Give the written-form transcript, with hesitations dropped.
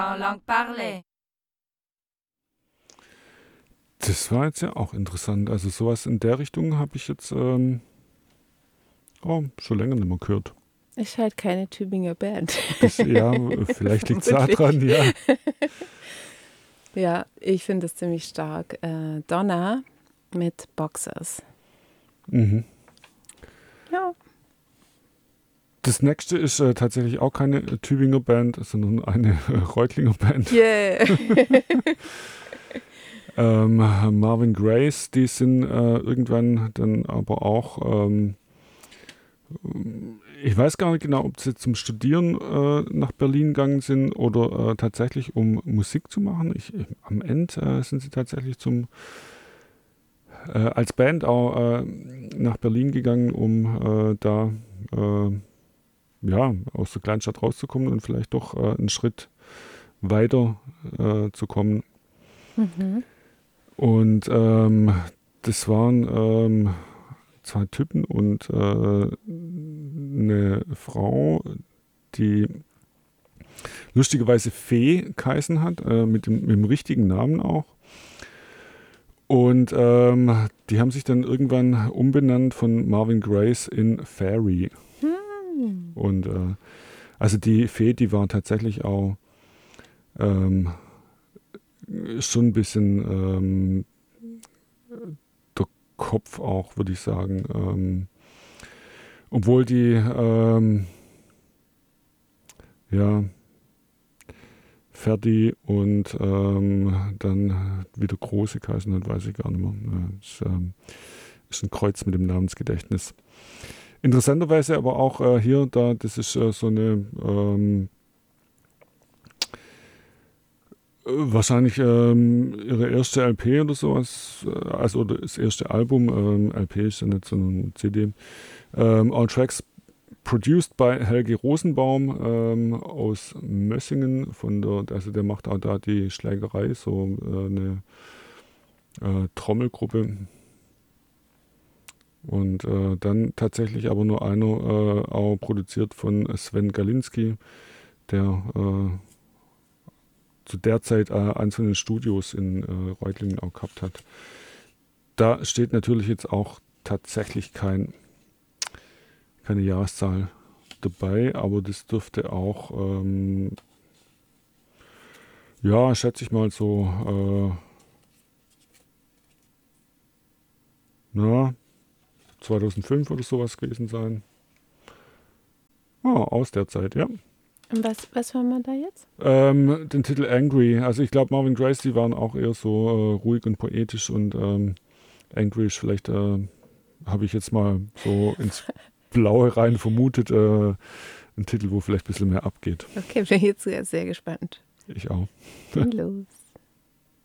en langue parlée. Das war jetzt ja auch interessant. Also sowas in der Richtung habe ich jetzt schon länger nicht mehr gehört. Ist halt keine Tübinger Band. Ja, vielleicht liegt es daran, ja. Ja, ich finde es ziemlich stark. Donna mit Boxers. Mhm. Ja. Das nächste ist tatsächlich auch keine Tübinger Band, sondern eine Reutlinger Band. Yeah. Marvin Grace, die sind irgendwann dann aber auch, ich weiß gar nicht genau, ob sie zum Studieren nach Berlin gegangen sind oder tatsächlich um Musik zu machen. Am Ende sind sie tatsächlich als Band auch nach Berlin gegangen, um da aus der Kleinstadt rauszukommen und vielleicht doch einen Schritt weiter zu kommen. Mhm. Und das waren 2 Typen und eine Frau, die lustigerweise Fee geheißen hat, mit dem richtigen Namen auch. Und die haben sich dann irgendwann umbenannt von Marvin Grace in Fairy. Und also die Fee, die war tatsächlich auch schon ein bisschen der Kopf auch, würde ich sagen. Obwohl die Ferdi und dann wieder Große geheißen hat, weiß ich gar nicht mehr. Ist ein Kreuz mit dem Namensgedächtnis. Interessanterweise aber auch hier, das ist so eine wahrscheinlich ihre erste LP oder sowas, oder das erste Album. LP ist ja nicht so eine CD. All Tracks produced by Helge Rosenbaum aus Mössingen. Also der macht auch da die Schlägerei, so eine Trommelgruppe. Und dann tatsächlich aber nur einer, auch produziert von Sven Galinski, der zu der Zeit eins von den Studios in Reutlingen auch gehabt hat. Da steht natürlich jetzt auch tatsächlich keine Jahreszahl dabei, aber das dürfte auch, schätze ich mal so, 2005 oder sowas gewesen sein. Aus der Zeit, ja. Und was hören wir da jetzt? Den Titel Angry. Also ich glaube, Marvin Grace, die waren auch eher so ruhig und poetisch und Angry ist vielleicht, habe ich jetzt mal so ins Blaue rein vermutet, ein Titel, wo vielleicht ein bisschen mehr abgeht. Okay, bin jetzt sehr gespannt. Ich auch. Los.